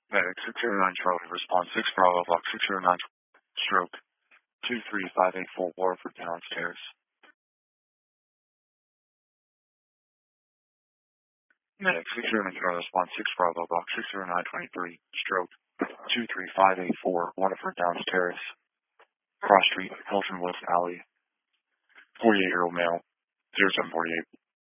Medic 609 Charlie, response 6 Bravo, block 609, stroke 23584 Waterford downstairs. Medic 609 Charlie, response 6 Bravo, block 60923, stroke 23584 Waterford downstairs. Cross Street, Hilton Woods Alley. 48-year-old male, 0748.